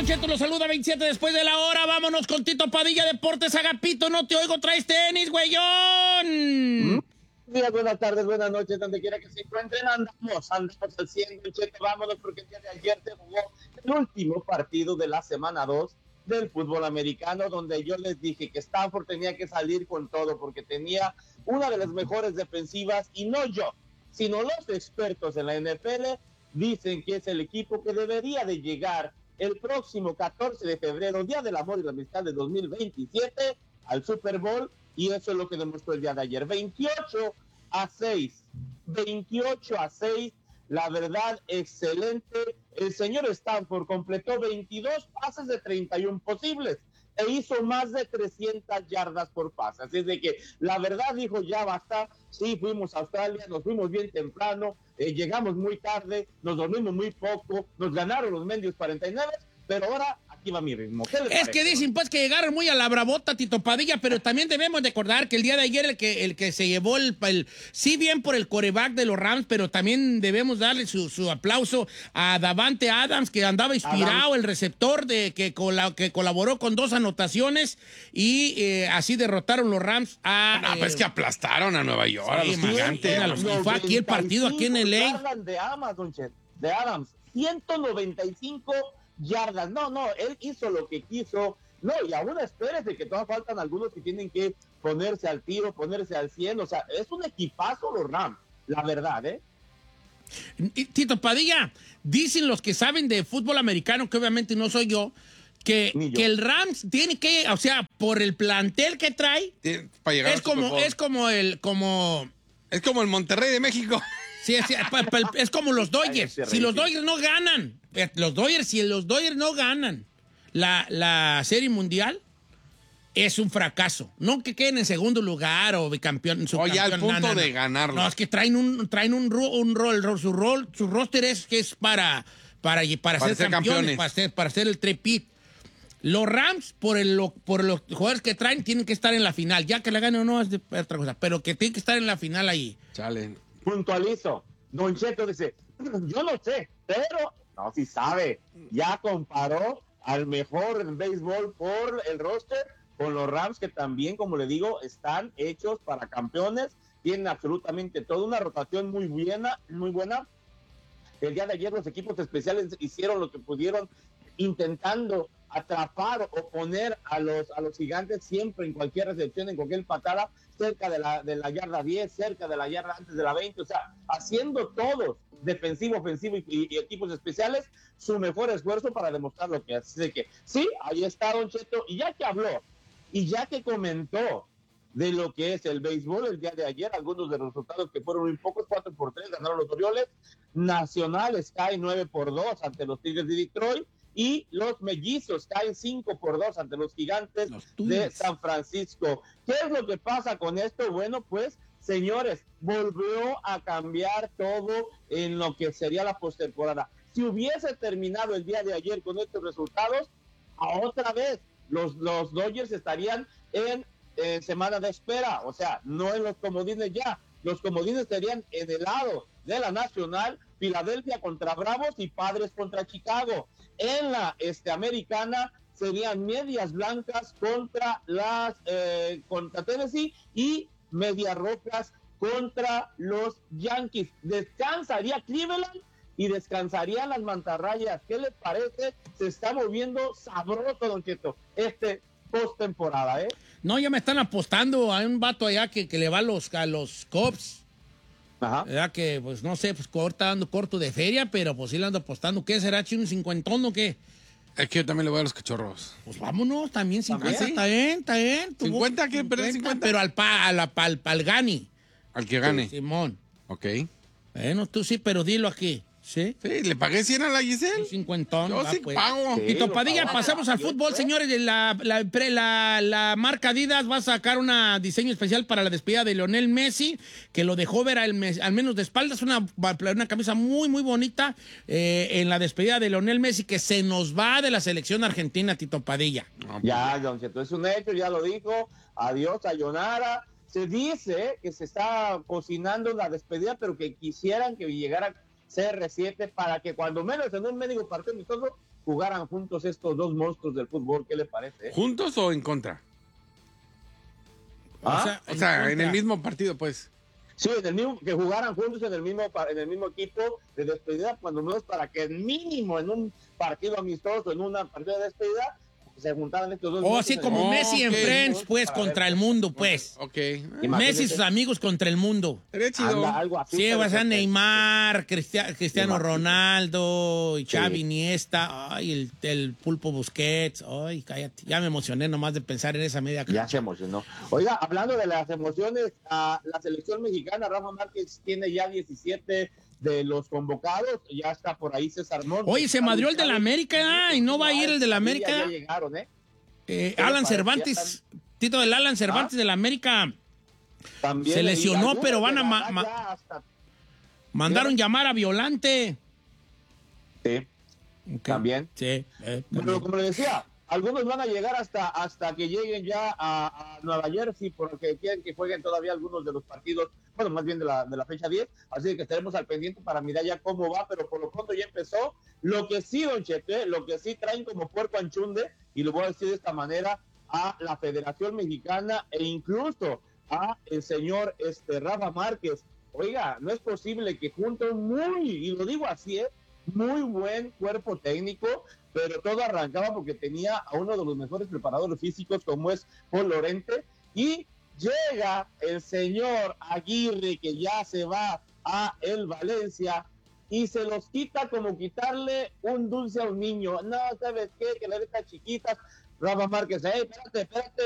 Don Cheto los saluda 27 después de la hora. Vámonos con Tito Padilla, Deportes Agapito. No te oigo, traes tenis, güeyón. Días, buenas tardes, buenas noches, donde quiera que se encuentren. Andamos al 100, Don Cheto. Vámonos porque el día de ayer se jugó el último partido de la semana 2 del fútbol americano, donde yo les dije que Stanford tenía que salir con todo porque tenía una de las mejores defensivas, y no yo, sino los expertos en la NFL dicen que es el equipo que debería de llegar el próximo 14 de febrero, Día del Amor y la Amistad de 2027, al Super Bowl, y eso es lo que demostró el día de ayer. 28-6, la verdad, excelente. El señor Stanford completó 22 pases de 31 posibles e hizo más de 300 yardas por pase. Así es de que la verdad dijo, ya basta. Sí, fuimos a Australia, nos fuimos bien temprano, llegamos muy tarde, nos dormimos muy poco, nos ganaron los mendios 49, pero ahora aquí va mi ritmo. Es que dicen pues que llegaron muy a la bravota, Tito Padilla, pero también debemos de recordar que el día de ayer el que se llevó sí bien por el quarterback de los Rams, pero también debemos darle su aplauso a Davante Adams, que andaba inspirado, el receptor que colaboró con 2 anotaciones y así derrotaron los Rams a... No, pues es que aplastaron a Nueva York, a los gigantes. Y fue aquí el partido, aquí en LA. De Adams, 195 yardas. No, él hizo lo que quiso. No, y aún espérese que todavía faltan algunos que tienen que ponerse al tiro, ponerse al 100. O sea, es un equipazo los Rams, la verdad, ¿eh? Tito Padilla, dicen los que saben de fútbol americano, que obviamente no soy yo, que el Rams tiene que, o sea, por el plantel que trae, para llegar es como el Monterrey de México. Sí, es como los Dodgers. Si los Dodgers no ganan, si los Dodgers no ganan la Serie Mundial, es un fracaso. No que queden en segundo lugar o bicampeón. Oye, al punto de ganarlo. No, es que traen un rol. Su roster es para ser campeones, para ser el trepit. Los Rams, por los jugadores que traen, tienen que estar en la final. Ya que la ganen o no es de otra cosa, pero que tienen que estar en la final ahí. Chale. Puntualizo. Don Cheto dice, yo no sé, pero no, sí sabe. Ya comparó al mejor en béisbol por el roster con los Rams, que también, como le digo, están hechos para campeones. Tienen absolutamente toda una rotación muy buena. El día de ayer los equipos especiales hicieron lo que pudieron, intentando atrapar o poner a los gigantes siempre en cualquier recepción, en cualquier patada, cerca de la yarda 10, cerca de la yarda antes de la 20, o sea, haciendo todos, defensivo, ofensivo y equipos especiales, su mejor esfuerzo para demostrar lo que hace. Así que sí, ahí está Don Cheto, y ya que habló, y ya que comentó de lo que es el béisbol el día de ayer, algunos de los resultados que fueron muy pocos, 4-3 ganaron los Orioles, Nacionales cae 9-2 ante los Tigres de Detroit, y los Mellizos caen 5-2 ante los Gigantes de San Francisco. ¿Qué es lo que pasa con esto? Bueno, pues, señores, volvió a cambiar todo en lo que sería la postemporada. Si hubiese terminado el día de ayer con estos resultados, otra vez los Dodgers estarían en semana de espera, o sea, no en los comodines ya. Los comodines estarían en el lado de la Nacional, Filadelfia contra Bravos y Padres contra Chicago. En la americana serían Medias Blancas contra contra Tennessee y Medias Rojas contra los Yankees. Descansaría Cleveland y descansarían las Mantarrayas. ¿Qué les parece? Se está moviendo sabroso, Don Cheto, postemporada, ¿eh? No, ya me están apostando a un vato allá que le va a los Cubs. Ajá. ¿Verdad? Que, pues, no sé, pues, está dando corto de feria, pero pues sí le ando apostando. ¿Qué será, chino? ¿Un 50 o qué? Es que yo también le voy a los Cachorros. Pues vámonos, también 50. ¿Sí? Está bien. ¿50? ¿Quieren perder 50? Pero al Gani. Al que gane. Sí, Simón. Ok. Bueno, tú sí, pero dilo aquí. ¿Sí? Sí, le pagué 100 a la Giselle. 50. Yo sí pago. Tito Padilla, pasamos al fútbol, señores. La marca Adidas va a sacar un diseño especial para la despedida de Lionel Messi, que lo dejó ver al menos de espaldas. Una camisa muy, muy bonita en la despedida de Lionel Messi, que se nos va de la selección argentina, Tito Padilla. Ya, Don Cheto, es un hecho, ya lo dijo. Adiós, sayonara. Se dice que se está cocinando la despedida, pero que quisieran que llegara CR7 para que cuando menos en un médico partido amistoso jugaran juntos estos dos monstruos del fútbol. ¿Qué le parece? ¿Juntos o en contra? ¿Ah? O sea, en el mismo partido, pues. Sí, que jugaran juntos en el mismo equipo de despedida, cuando menos para que mínimo en un partido amistoso, en una partida de despedida, se juntaran estos dos. O así como Messi en Friends, pues, contra el mundo, pues. Ok. Messi y sus amigos contra el mundo. Sería chido. Algo así. Sí, va a ser Neymar, Cristiano Ronaldo, y Xavi Iniesta, ay, el Pulpo Busquets, ay, cállate, ya me emocioné nomás de pensar en esa media cancha. Ya se emocionó. Oiga, hablando de las emociones, la selección mexicana, Rafa Márquez tiene ya 17 de los convocados, ya está por ahí César Montes. Oye, se madrió el de la América, y no va a ir el de la América. Ya llegaron, Alan Cervantes, Tito del Alan Cervantes de la América, también se lesionó, algunos pero van a mandaron llamar a Violante. Sí, Okay. también. Sí. Pero como le decía, algunos van a llegar hasta que lleguen ya a Nueva Jersey, porque quieren que jueguen todavía algunos de los partidos, bueno, más bien de la fecha 10, así que estaremos al pendiente para mirar ya cómo va, pero por lo pronto ya empezó. Lo que sí, don Chepe, lo que sí traen como puerco anchunde, y lo voy a decir de esta manera, a la Federación Mexicana e incluso a el señor Rafa Márquez. Oiga, no es posible que junte y lo digo así, muy buen cuerpo técnico, pero todo arrancaba porque tenía a uno de los mejores preparadores físicos como es Paul Lorente, y llega el señor Aguirre, que ya se va a el Valencia, y se los quita como quitarle un dulce a un niño. No, ¿sabes qué? Que le deja chiquitas. Rafa Márquez, espérate,